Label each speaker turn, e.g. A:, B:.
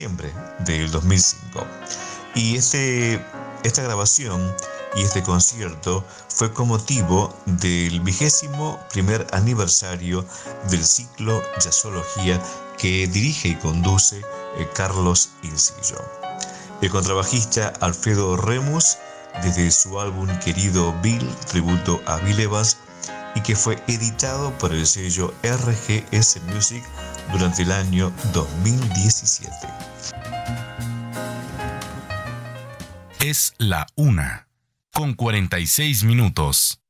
A: Diciembre del 2005. Y esta grabación y este concierto fue con motivo del 21º aniversario del ciclo Jazzología que dirige y conduce Carlos Incillo. El contrabajista Alfredo Remus, desde su álbum Querido Bill, tributo a Bill Evans, y que fue editado por el sello RGS Music durante el año 2017.
B: Es la 1:46.